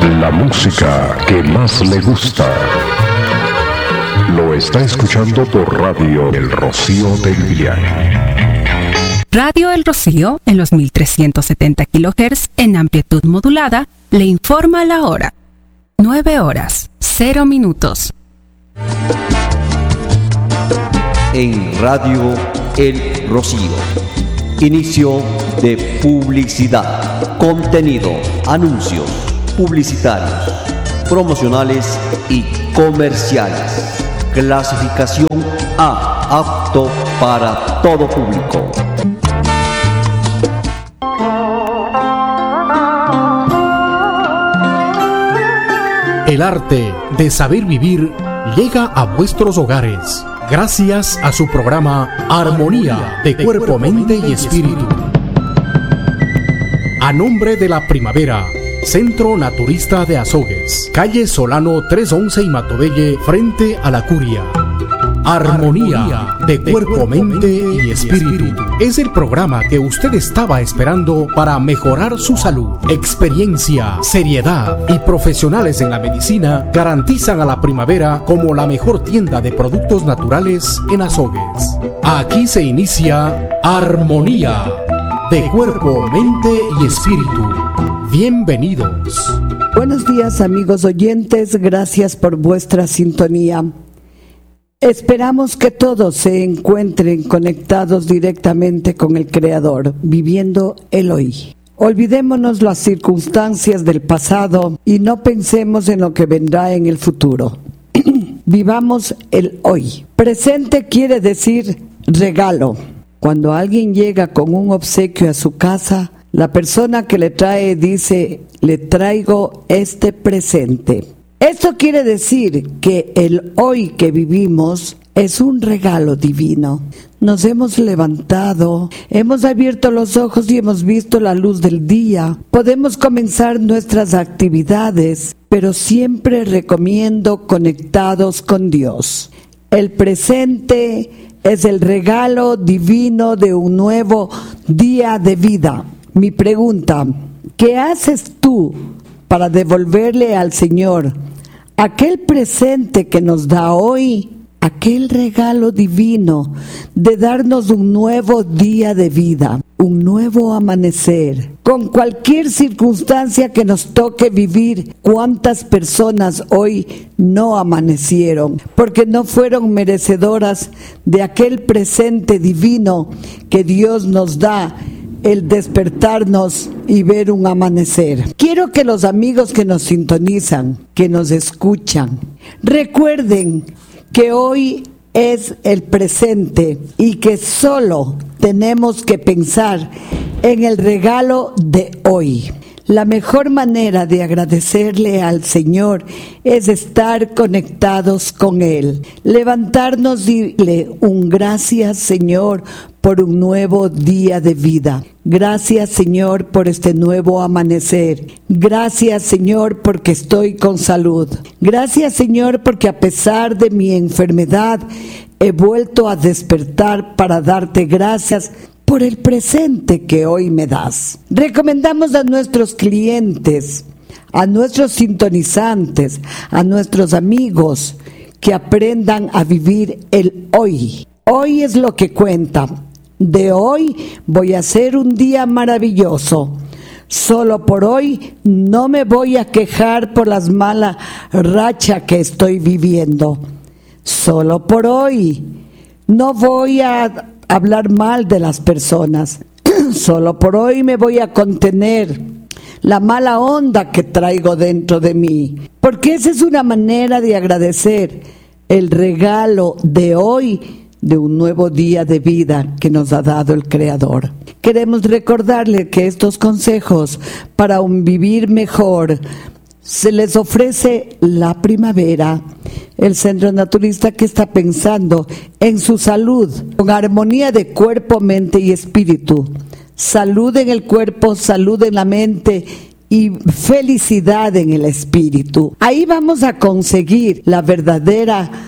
La música que más le gusta. Lo está escuchando por Radio El Rocío del Viaje. Radio El Rocío, en los 1370 kHz en amplitud modulada, le informa la hora. 9:00. En Radio El Rocío. Inicio de publicidad. Contenido, anuncios, publicitarios, promocionales y comerciales. Clasificación A, apto para todo público. El arte de saber vivir llega a vuestros hogares gracias a su programa Armonía de Cuerpo, Mente y Espíritu. A nombre de la Primavera, Centro Naturista de Azogues, calle Solano 311 y Matobelle, frente a la Curia. Armonía de Cuerpo, Mente y Espíritu es el programa que usted estaba esperando para mejorar su salud. Experiencia, seriedad y profesionales en la medicina garantizan a la Primavera como la mejor tienda de productos naturales en Azogues. Aquí se inicia Armonía de Cuerpo, Mente y Espíritu. Bienvenidos. Buenos días, amigos oyentes, gracias por vuestra sintonía. Esperamos que todos se encuentren conectados directamente con el Creador, viviendo el hoy. Olvidémonos las circunstancias del pasado y no pensemos en lo que vendrá en el futuro. Vivamos el hoy. Presente quiere decir regalo. Cuando alguien llega con un obsequio a su casa, la persona que le trae dice: le traigo este presente. Esto quiere decir que el hoy que vivimos es un regalo divino. Nos hemos levantado, hemos abierto los ojos y hemos visto la luz del día. Podemos comenzar nuestras actividades, pero siempre recomiendo conectados con Dios. El presente es el regalo divino de un nuevo día de vida. Mi pregunta: ¿qué haces tú para devolverle al Señor aquel presente que nos da hoy, aquel regalo divino de darnos un nuevo día de vida, un nuevo amanecer, con cualquier circunstancia que nos toque vivir? ¿Cuántas personas hoy no amanecieron porque no fueron merecedoras de aquel presente divino que Dios nos da, el despertarnos y ver un amanecer? Quiero que los amigos que nos sintonizan, que nos escuchan, recuerden que hoy es el presente y que solo tenemos que pensar en el regalo de hoy. La mejor manera de agradecerle al Señor es estar conectados con Él. Levantarnos y decirle un gracias, Señor, por un nuevo día de vida. Gracias, Señor, por este nuevo amanecer. Gracias, Señor, porque estoy con salud. Gracias, Señor, porque a pesar de mi enfermedad he vuelto a despertar para darte gracias por el presente que hoy me das. Recomendamos a nuestros clientes, a nuestros sintonizantes, a nuestros amigos que aprendan a vivir el hoy. Hoy es lo que cuenta. De hoy voy a hacer un día maravilloso. Solo por hoy no me voy a quejar por las malas rachas que estoy viviendo. Solo por hoy no voy a hablar mal de las personas. Solo por hoy me voy a contener la mala onda que traigo dentro de mí, porque esa es una manera de agradecer el regalo de hoy, de un nuevo día de vida que nos ha dado el Creador. Queremos recordarle que estos consejos para un vivir mejor se les ofrece la Primavera, el centro naturista que está pensando en su salud, con armonía de cuerpo, mente y espíritu. Salud en el cuerpo, salud en la mente y felicidad en el espíritu. Ahí vamos a conseguir la verdadera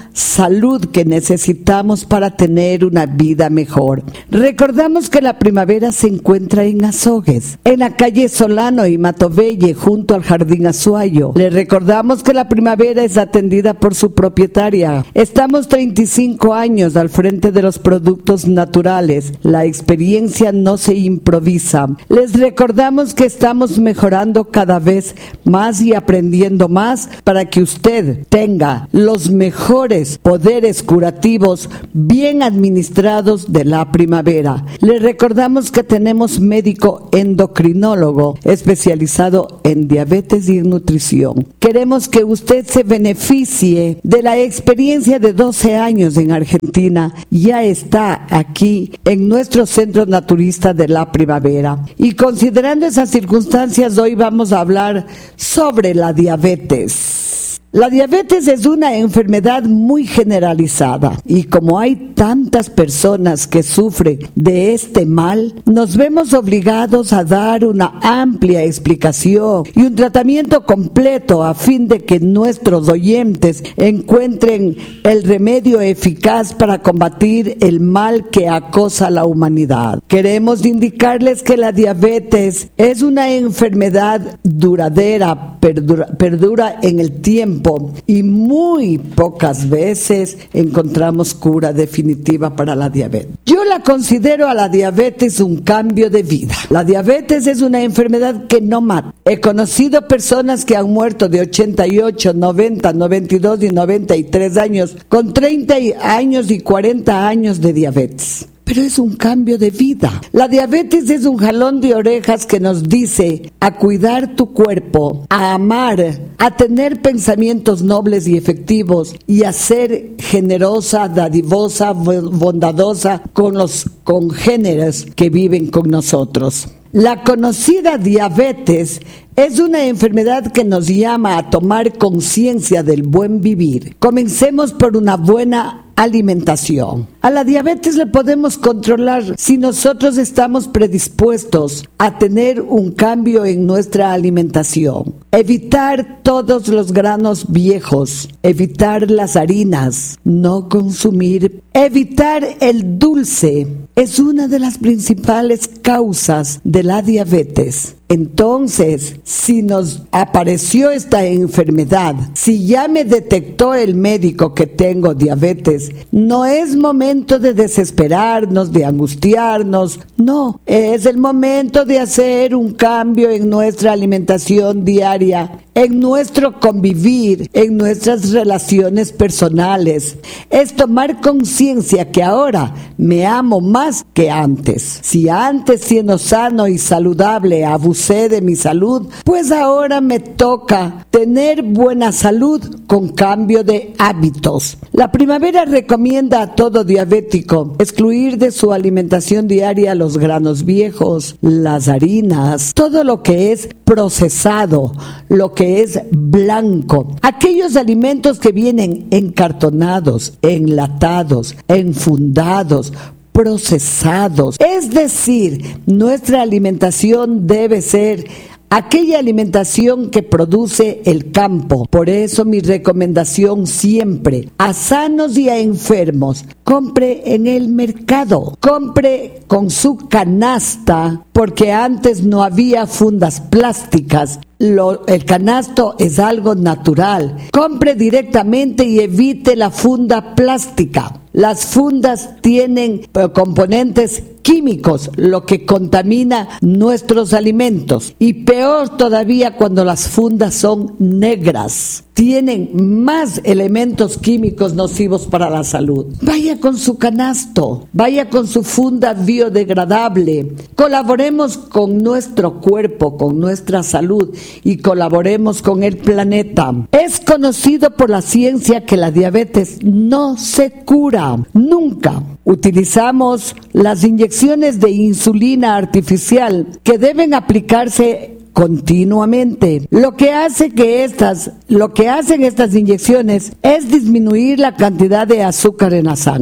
salud que necesitamos para tener una vida mejor. Recordamos que la primavera se encuentra en Azogues, en la calle Solano y Matovelle, junto al Jardín Azuayo. Le recordamos que la primavera es atendida por su propietaria. Estamos 35 años al frente de los productos naturales. La experiencia no se improvisa. Les recordamos que estamos mejorando cada vez más y aprendiendo más para que usted tenga los mejores poderes curativos bien administrados de la primavera. Le recordamos que tenemos médico endocrinólogo especializado en diabetes y en nutrición. Queremos que usted se beneficie de la experiencia de 12 años en Argentina. Ya está aquí en nuestro centro naturista de la primavera. Y considerando esas circunstancias, hoy vamos a hablar sobre la diabetes. La diabetes es una enfermedad muy generalizada y como hay tantas personas que sufren de este mal, nos vemos obligados a dar una amplia explicación y un tratamiento completo a fin de que nuestros oyentes encuentren el remedio eficaz para combatir el mal que acosa a la humanidad. Queremos indicarles que la diabetes es una enfermedad duradera, perdura en el tiempo, y muy pocas veces encontramos cura definitiva para la diabetes. Yo la considero a la diabetes un cambio de vida. La diabetes es una enfermedad que no mata. He conocido personas que han muerto de 88, 90, 92 y 93 años con 30 años y 40 años de diabetes. Pero es un cambio de vida. La diabetes es un jalón de orejas que nos dice a cuidar tu cuerpo, a amar, a tener pensamientos nobles y efectivos y a ser generosa, dadivosa, bondadosa con los congéneres que viven con nosotros. La conocida diabetes es una enfermedad que nos llama a tomar conciencia del buen vivir. Comencemos por una buena alimentación. A la diabetes le podemos controlar si nosotros estamos predispuestos a tener un cambio en nuestra alimentación. Evitar todos los granos viejos, evitar las harinas, no consumir, evitar el dulce. Es una de las principales causas de la diabetes. Entonces, si nos apareció esta enfermedad, si ya me detectó el médico que tengo diabetes, no es momento de desesperarnos, de angustiarnos, no, es el momento de hacer un cambio en nuestra alimentación diaria, en nuestro convivir, en nuestras relaciones personales. Es tomar conciencia que ahora me amo más que antes. Si antes, siendo sano y saludable, abusé de mi salud, pues ahora me toca tener buena salud con cambio de hábitos. La primavera recomienda a todo diabético excluir de su alimentación diaria los granos viejos, las harinas, todo lo que es procesado, lo que es blanco, aquellos alimentos que vienen encartonados, enlatados, enfundados, procesados. Es decir, nuestra alimentación debe ser aquella alimentación que produce el campo. Por eso mi recomendación siempre, a sanos y a enfermos, compre en el mercado, compre con su canasta, porque antes no había fundas plásticas. El canasto es algo natural. Compre directamente y evite la funda plástica. Las fundas tienen componentes químicos, lo que contamina nuestros alimentos. Y peor todavía cuando las fundas son negras. Tienen más elementos químicos nocivos para la salud. Vaya con su canasto, vaya con su funda biodegradable. Colaboremos con nuestro cuerpo, con nuestra salud y colaboremos con el planeta. Es conocido por la ciencia que la diabetes no se cura, nunca. Utilizamos las inyecciones de insulina artificial que deben aplicarse continuamente. Lo que hacen estas inyecciones es disminuir la cantidad de azúcar en la sangre.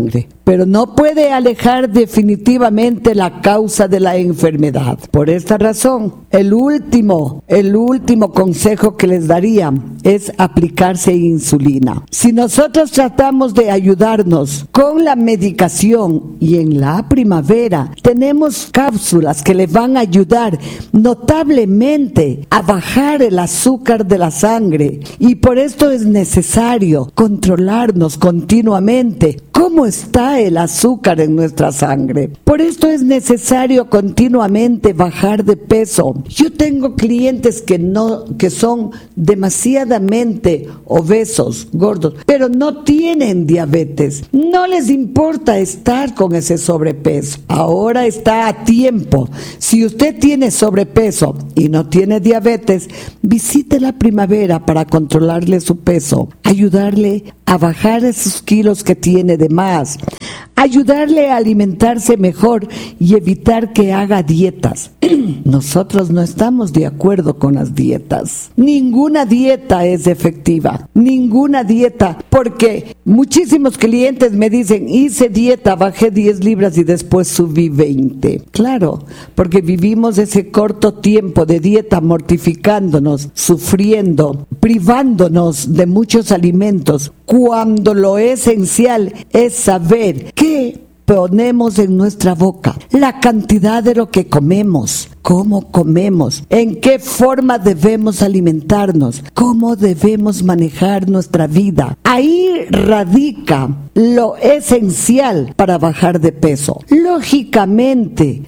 pero no puede alejar definitivamente la causa de la enfermedad. Por esta razón, el último consejo que les daría es aplicarse insulina. Si nosotros tratamos de ayudarnos con la medicación y en la primavera tenemos cápsulas que le van a ayudar notablemente a bajar el azúcar de la sangre, y por esto es necesario controlarnos continuamente cómo está el azúcar en nuestra sangre. Por esto es necesario continuamente bajar de peso. Yo tengo clientes que son demasiadamente obesos, gordos, pero no tienen diabetes. No les importa estar con ese sobrepeso. Ahora está a tiempo. Si usted tiene sobrepeso y no tiene diabetes, visite la primavera para controlarle su peso, ayudarle a bajar esos kilos que tiene de más, ayudarle a alimentarse mejor y evitar que haga dietas. Nosotros no estamos de acuerdo con las dietas. Ninguna dieta es efectiva, ninguna dieta, porque muchísimos clientes me dicen, hice dieta, bajé 10 libras y después subí 20. Claro, porque vivimos ese corto tiempo de dieta mortificándonos, sufriendo, privándonos de muchos alimentos, cuando lo esencial es saber qué ponemos en nuestra boca, la cantidad de lo que comemos, cómo comemos, en qué forma debemos alimentarnos, cómo debemos manejar nuestra vida. Ahí radica lo esencial para bajar de peso. Lógicamente,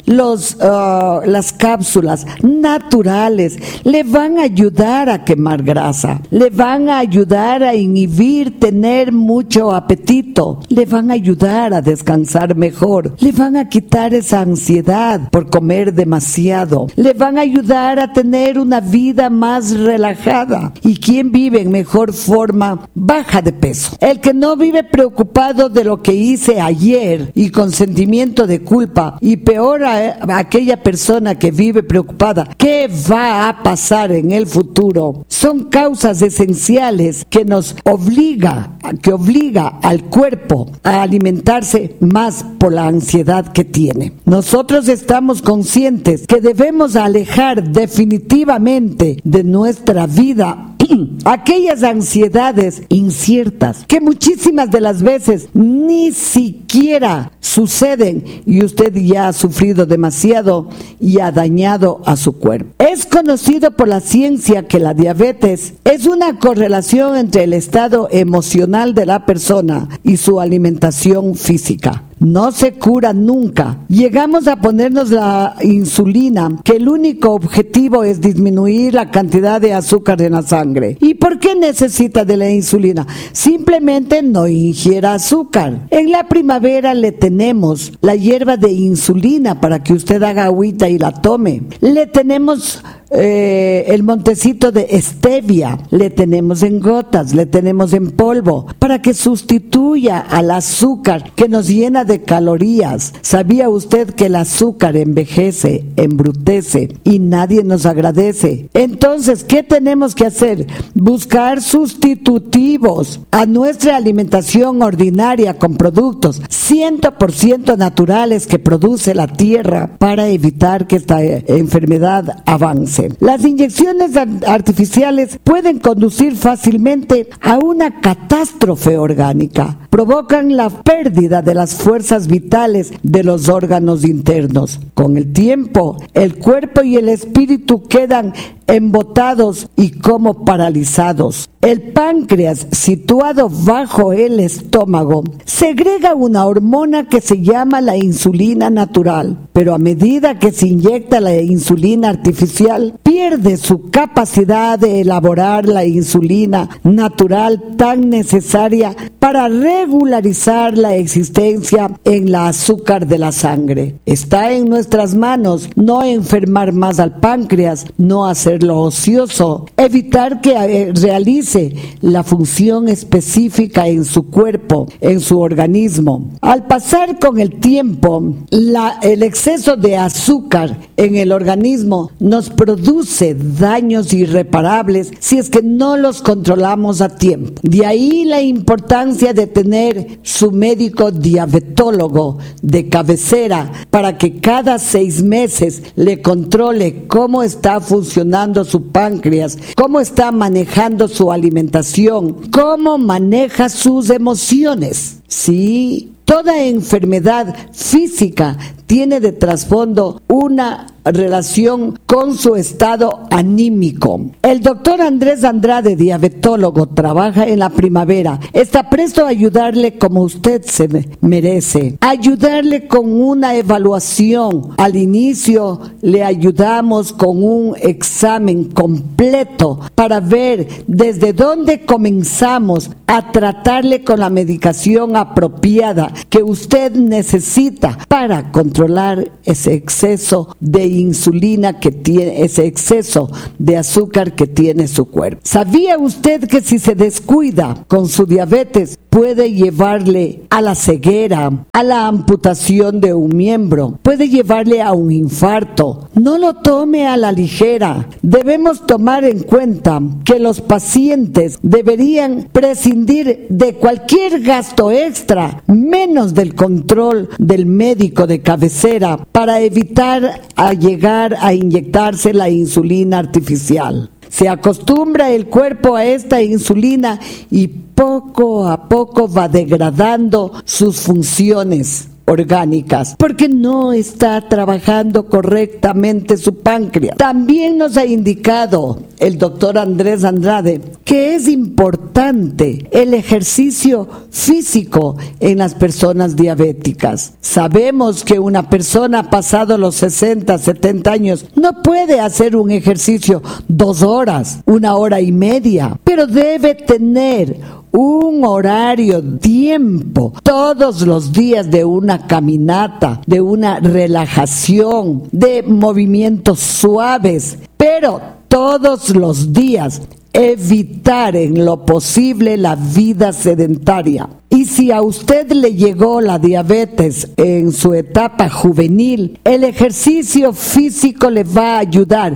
las cápsulas naturales le van a ayudar a quemar grasa, le van a ayudar a inhibir tener mucho apetito, le van a ayudar a descansar mejor, le van a quitar esa ansiedad por comer demasiado, le van a ayudar a tener una vida más relajada. Y quien vive en mejor forma baja de peso. El que no vive preocupado de lo que hice ayer y con sentimiento de culpa, y peor a aquella persona que vive preocupada qué va a pasar en el futuro, son causas esenciales que obliga al cuerpo a alimentarse más por la ansiedad que tiene. Nosotros estamos conscientes que debemos alejar definitivamente de nuestra vida aquellas ansiedades inciertas que muchísimas de las veces ni siquiera suceden, y usted ya ha sufrido demasiado y ha dañado a su cuerpo. Es conocido por la ciencia que la diabetes es una correlación entre el estado emocional de la persona y su alimentación física. No se cura nunca. Llegamos a ponernos la insulina, que el único objetivo es disminuir la cantidad de azúcar en la sangre. ¿Y por qué necesita de la insulina? Simplemente no ingiera azúcar. En la primavera le tenemos la hierba de insulina para que usted haga agüita y la tome. Le tenemos el montecito de stevia, le tenemos en gotas, le tenemos en polvo, para que sustituya al azúcar que nos llena de calorías. ¿Sabía usted que el azúcar envejece, embrutece y nadie nos agradece? Entonces, ¿qué tenemos que hacer? Buscar sustitutivos a nuestra alimentación ordinaria con productos 100% naturales que produce la tierra para evitar que esta enfermedad avance. Las inyecciones artificiales pueden conducir fácilmente a una catástrofe orgánica. Provocan la pérdida de las fuerzas vitales de los órganos internos. Con el tiempo, el cuerpo y el espíritu quedan embotados y como paralizados. El páncreas, situado bajo el estómago, segrega una hormona que se llama la insulina natural, pero a medida que se inyecta la insulina artificial, pierde su capacidad de elaborar la insulina natural tan necesaria para regularizar la existencia en la azúcar de la sangre. Está en nuestras manos no enfermar más al páncreas, no hacer mantenerlo ocioso, evitar que realice la función específica en su cuerpo, en su organismo. Al pasar con el tiempo, el exceso de azúcar en el organismo nos produce daños irreparables si es que no los controlamos a tiempo. De ahí la importancia de tener su médico diabetólogo de cabecera para que cada 6 meses le controle cómo está funcionando su páncreas, cómo está manejando su alimentación, cómo maneja sus emociones. Sí, toda enfermedad física tiene de trasfondo una relación con su estado anímico. El doctor Andrés Andrade, diabetólogo, trabaja en la Primavera. Está presto a ayudarle como usted se merece. Ayudarle con una evaluación. Al inicio le ayudamos con un examen completo para ver desde dónde comenzamos a tratarle con la medicación apropiada que usted necesita para controlar ese exceso de insulina que tiene, ese exceso de azúcar que tiene su cuerpo. ¿Sabía usted que si se descuida con su diabetes puede llevarle a la ceguera, a la amputación de un miembro, puede llevarle a un infarto? No lo tome a la ligera. Debemos tomar en cuenta que los pacientes deberían prescindir de cualquier gasto extra, menos del control del médico de cabecera, para evitar llegar a inyectarse la insulina artificial. Se acostumbra el cuerpo a esta insulina y poco a poco va degradando sus funciones orgánicas porque no está trabajando correctamente su páncreas. También nos ha indicado el doctor Andrés Andrade que es importante el ejercicio físico en las personas diabéticas. Sabemos que una persona pasado los 60, 70 años no puede hacer un ejercicio 2 horas, 1 hora y media, pero debe tener un horario, tiempo, todos los días de una caminata, de una relajación, de movimientos suaves, pero todos los días evitar en lo posible la vida sedentaria. Y si a usted le llegó la diabetes en su etapa juvenil, el ejercicio físico le va a ayudar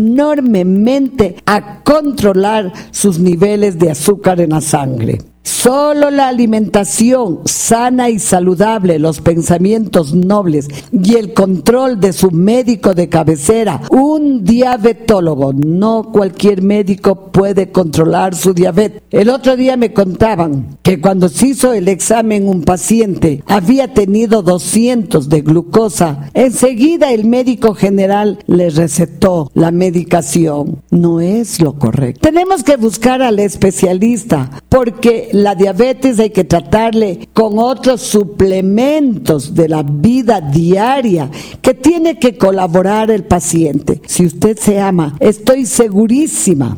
enormemente a controlar sus niveles de azúcar en la sangre. Solo la alimentación sana y saludable, los pensamientos nobles y el control de su médico de cabecera, un diabetólogo, no cualquier médico puede controlar su diabetes. El otro día me contaban que cuando se hizo el examen un paciente había tenido 200 de glucosa, enseguida el médico general le recetó la medicación. No es lo correcto. Tenemos que buscar al especialista porque la diabetes hay que tratarle con otros suplementos de la vida diaria que tiene que colaborar el paciente. Si usted se ama, estoy segurísima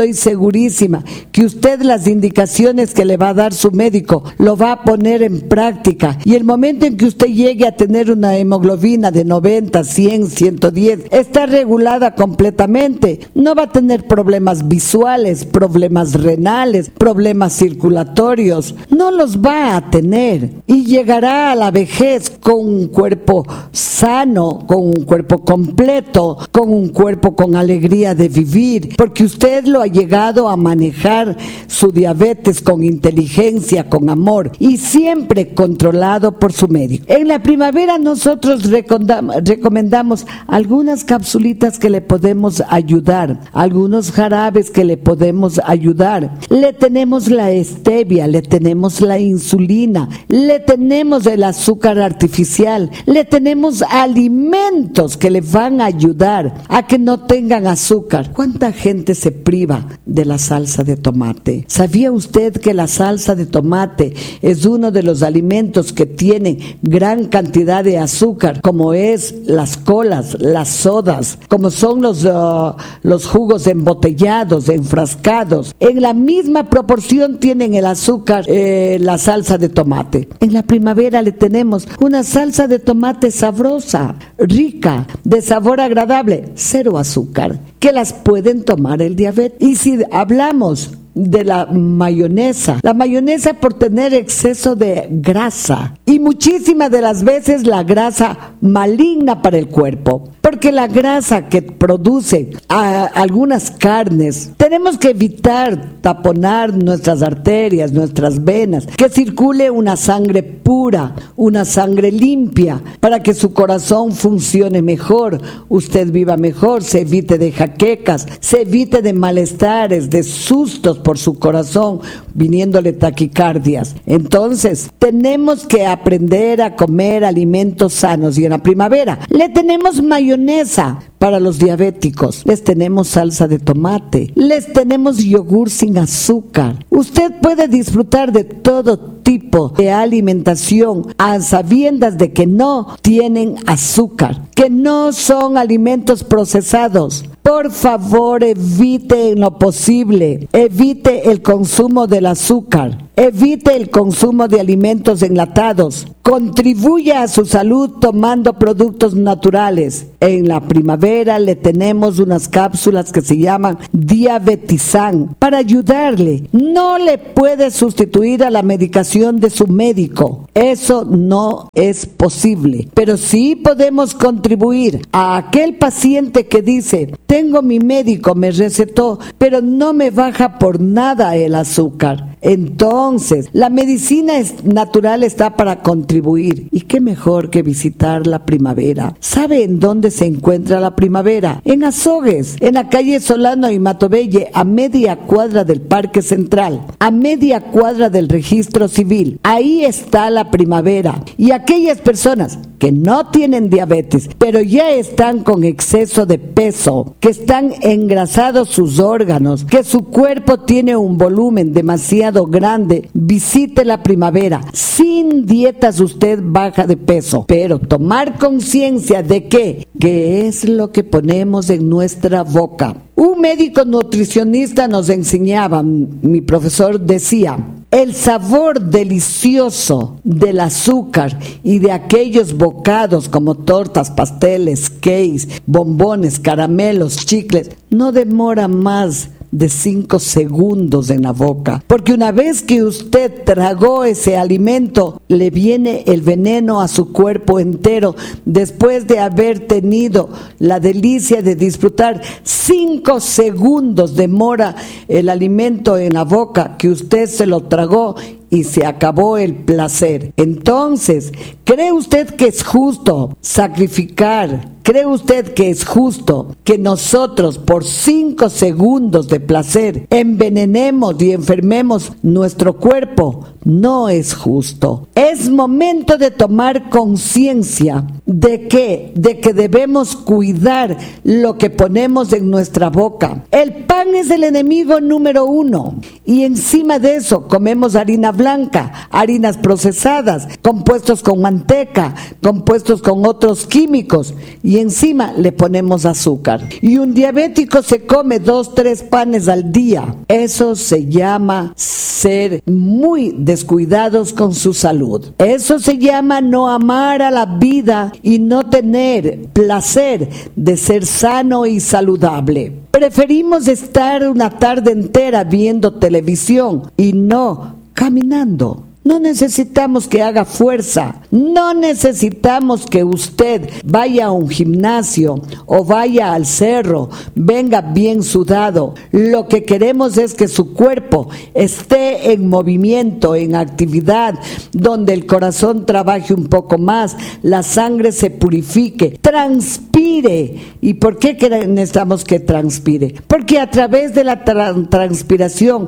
que usted las indicaciones que le va a dar su médico lo va a poner en práctica, y el momento en que usted llegue a tener una hemoglobina de 90, 100, 110, está regulada completamente, no va a tener problemas visuales, problemas renales, problemas circulatorios, no los va a tener, y llegará a la vejez con un cuerpo sano, con un cuerpo completo, con un cuerpo con alegría de vivir, porque usted lo ha llegado a manejar su diabetes con inteligencia, con amor, y siempre controlado por su médico. En la primavera nosotros recomendamos algunas capsulitas que le podemos ayudar, algunos jarabes que le podemos ayudar. Le tenemos la stevia, le tenemos la insulina, le tenemos el azúcar artificial, le tenemos alimentos que le van a ayudar a que no tengan azúcar. ¿Cuánta gente se priva de la salsa de tomate? ¿Sabía usted que la salsa de tomate es uno de los alimentos que tiene gran cantidad de azúcar, como es las colas, las sodas, como son los jugos embotellados, enfrascados? En la misma proporción tienen el azúcar, la salsa de tomate. En la primavera le tenemos una salsa de tomate sabrosa, rica, de sabor agradable, 0 azúcar. que las pueden tomar el diabetes. Y si hablamos de la mayonesa por tener exceso de grasa y muchísimas de las veces la grasa maligna para el cuerpo, porque la grasa que produce algunas carnes, tenemos que evitar taponar nuestras arterias, nuestras venas, que circule una sangre pura, una sangre limpia, para que su corazón funcione mejor, usted viva mejor, se evite de jaquecas, se evite de malestares, de sustos por su corazón, viniéndole taquicardias. Entonces, tenemos que aprender a comer alimentos sanos, y en la primavera le tenemos mayonesa para los diabéticos, les tenemos salsa de tomate, les tenemos yogur sin azúcar. Usted puede disfrutar de todo tipo de alimentación a sabiendas de que no tienen azúcar, que no son alimentos procesados. Por favor, evite en lo posible, evite el consumo del azúcar, evite el consumo de alimentos enlatados, contribuya a su salud tomando productos naturales. En la primavera le tenemos unas cápsulas que se llaman Diabetizan para ayudarle. No le puede sustituir a la medicación de su médico, eso no es posible, pero sí podemos contribuir a aquel paciente que dice: tengo mi médico, me recetó, pero no me baja por nada el azúcar. Entonces, la medicina natural está para contribuir. ¿Y qué mejor que visitar la primavera? ¿Sabe en dónde se encuentra la primavera? En Azogues, en la calle Solano y Matobelle, a media cuadra del Parque Central, a media cuadra del Registro Civil. Ahí está la primavera. Y aquellas personas que no tienen diabetes, pero ya están con exceso de peso, que están engrasados sus órganos, que su cuerpo tiene un volumen demasiado grande, visite la primavera. Sin dietas usted baja de peso, pero tomar conciencia de qué es lo que ponemos en nuestra boca. Un médico nutricionista nos enseñaba, mi profesor decía: el sabor delicioso del azúcar y de aquellos bocados como tortas, pasteles, cakes, bombones, caramelos, chicles, no demora más de 5 segundos en la boca, porque una vez que usted tragó ese alimento, le viene el veneno a su cuerpo entero, después de haber tenido la delicia de disfrutar. 5 segundos demora el alimento en la boca, que usted se lo tragó y se acabó el placer. Entonces, ¿cree usted que es justo sacrificar? ¿Cree usted que es justo que nosotros por 5 segundos de placer envenenemos y enfermemos nuestro cuerpo? No es justo. Es momento de tomar conciencia de que debemos cuidar lo que ponemos en nuestra boca. El pan es el enemigo número 1 y encima de eso comemos harina blanca, harinas procesadas, compuestos con manteca, compuestos con otros químicos, y encima le ponemos azúcar. Y un diabético se come 2-3 panes al día. Eso se llama ser muy descuidados con su salud. Eso se llama no amar a la vida y no tener placer de ser sano y saludable. Preferimos estar una tarde entera viendo televisión y no caminando. No necesitamos que haga fuerza, no necesitamos que usted vaya a un gimnasio o vaya al cerro, venga bien sudado. Lo que queremos es que su cuerpo esté en movimiento, en actividad, donde el corazón trabaje un poco más, la sangre se purifique, transpire. ¿Y por qué necesitamos que transpire? Porque a través de la transpiración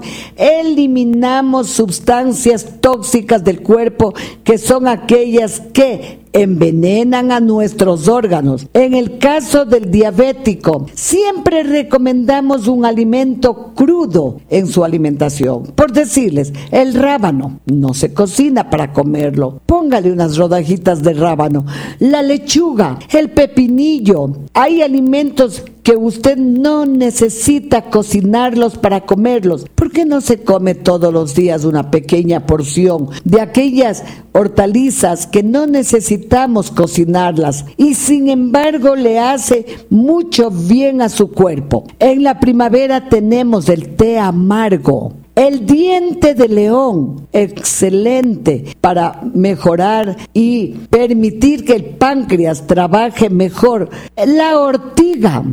eliminamos sustancias tóxicas del cuerpo, que son aquellas que envenenan a nuestros órganos. En el caso del diabético, siempre recomendamos un alimento crudo en su alimentación. Por decirles, el rábano no se cocina para comerlo, póngale unas rodajitas de rábano. La lechuga, el pepinillo, hay alimentos que usted no necesita cocinarlos para comerlos. ¿Por qué no se come todos los días una pequeña porción de aquellas hortalizas que no necesitamos necesitamos cocinarlas y sin embargo le hace mucho bien a su cuerpo. En la primavera tenemos el té amargo. El diente de león, excelente para mejorar y permitir que el páncreas trabaje mejor. La ortiga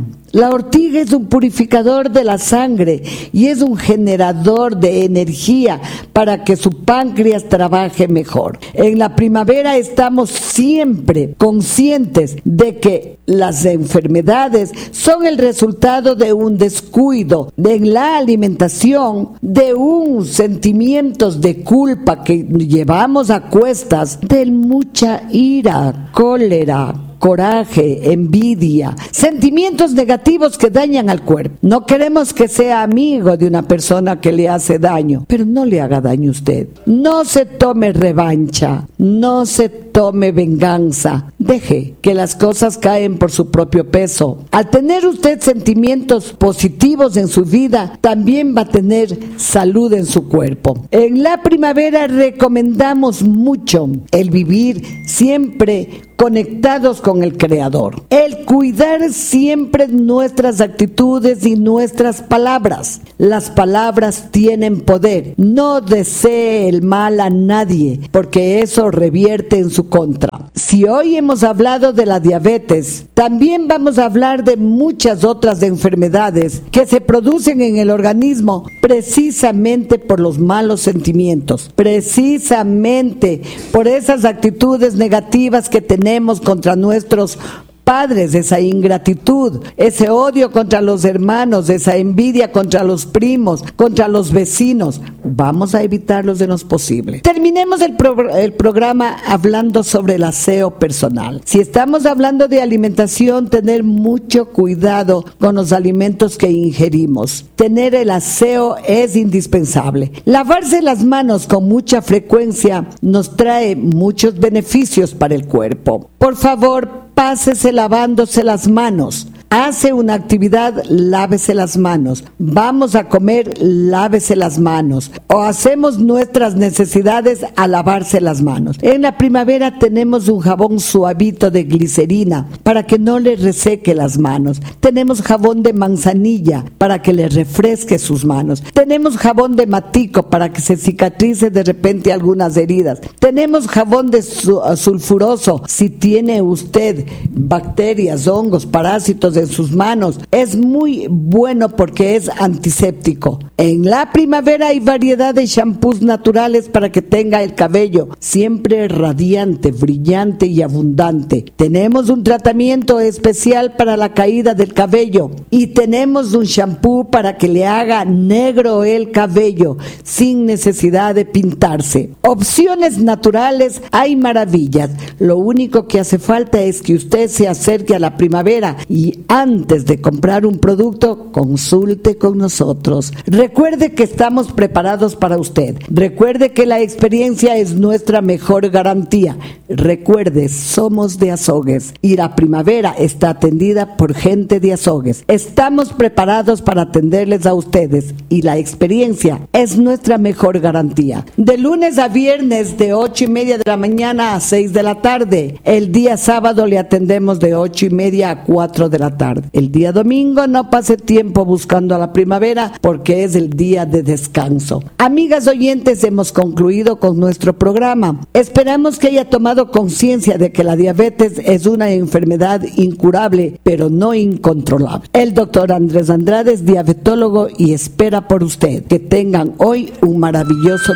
es un purificador de la sangre y es un generador de energía para que su páncreas trabaje mejor. En la primavera estamos siempre conscientes de que las enfermedades son el resultado de un descuido en la alimentación, de un sentimientos de culpa que llevamos a cuestas, de mucha ira, cólera, coraje, envidia, sentimientos negativos que dañan al cuerpo. No queremos que sea amigo de una persona que le hace daño, pero no le haga daño a usted. No se tome revancha, no se tome venganza. Deje que las cosas caen por su propio peso. Al tener usted sentimientos positivos en su vida, también va a tener salud en su cuerpo. En la primavera recomendamos mucho el vivir siempre conectados con el Creador, el cuidar siempre nuestras actitudes y nuestras palabras. Las palabras tienen poder. No desee el mal a nadie, porque eso revierte en su contra. Si hoy hemos hablado de la diabetes, también vamos a hablar de muchas otras enfermedades que se producen en el organismo precisamente por los malos sentimientos, precisamente por esas actitudes negativas que tenemos contra nuestros padres, esa ingratitud, ese odio contra los hermanos, esa envidia contra los primos, contra los vecinos. Vamos a evitarlos de lo posible. Terminemos el programa hablando sobre el aseo personal. Si estamos hablando de alimentación, tener mucho cuidado con los alimentos que ingerimos. Tener el aseo es indispensable. Lavarse las manos con mucha frecuencia nos trae muchos beneficios para el cuerpo. Por favor, pásese lavándose las manos. Hace una actividad, lávese las manos. Vamos a comer, lávese las manos. O hacemos nuestras necesidades a lavarse las manos. En la primavera tenemos un jabón suavito de glicerina para que no le reseque las manos. Tenemos jabón de manzanilla para que le refresque sus manos. Tenemos jabón de matico para que se cicatrice de repente algunas heridas. Tenemos jabón de sulfuroso si tiene usted bacterias, hongos, parásitos en sus manos. Es muy bueno porque es antiséptico. En la primavera hay variedad de shampoos naturales para que tenga el cabello siempre radiante, brillante y abundante. Tenemos un tratamiento especial para la caída del cabello y tenemos un shampoo para que le haga negro el cabello sin necesidad de pintarse. Opciones naturales hay maravillas. Lo único que hace falta es que usted se acerque a la primavera y antes de comprar un producto, consulte con nosotros. Recuerde que estamos preparados para usted. Recuerde que la experiencia es nuestra mejor garantía. Recuerde, somos de Azogues y la primavera está atendida por gente de Azogues. Estamos preparados para atenderles a ustedes y la experiencia es nuestra mejor garantía. De lunes a viernes de 8:30 de la mañana a 6 de la tarde. El día sábado le atendemos de 8:30 a 4 de la tarde. El día domingo no pase tiempo buscando a la primavera porque es el día de descanso. Amigas oyentes, hemos concluido con nuestro programa. Esperamos que haya tomado conciencia de que la diabetes es una enfermedad incurable, pero no incontrolable. El doctor Andrés Andrade es diabetólogo y espera por usted. Que tengan hoy un maravilloso...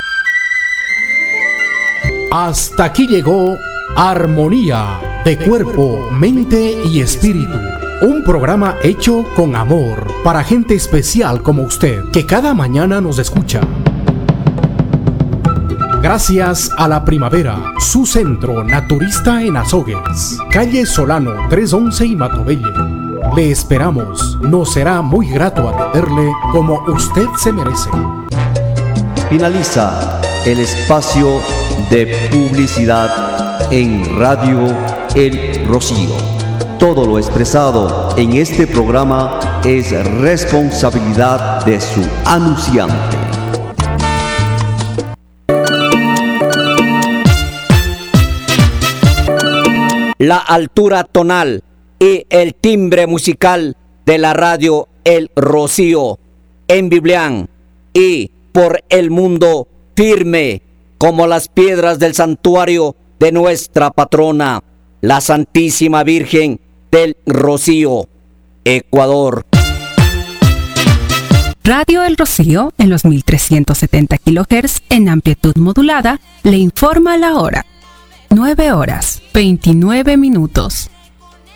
Hasta aquí llegó Armonía de Cuerpo, Mente y Espíritu. Un programa hecho con amor para gente especial como usted, que cada mañana nos escucha. Gracias a la primavera, su centro naturista en Azogues, calle Solano 311 y Matobelle. Le esperamos, nos será muy grato atenderle como usted se merece. Finaliza el espacio de publicidad en Radio El Rocío. Todo lo expresado en este programa es responsabilidad de su anunciante. la altura tonal y el timbre musical de la radio El Rocío en Biblián y por el mundo firme como las piedras del santuario de nuestra patrona, la Santísima Virgen del Rocío, Ecuador. Radio El Rocío, en los 1370 kHz en amplitud modulada, le informa la hora. 9 horas, 29 minutos.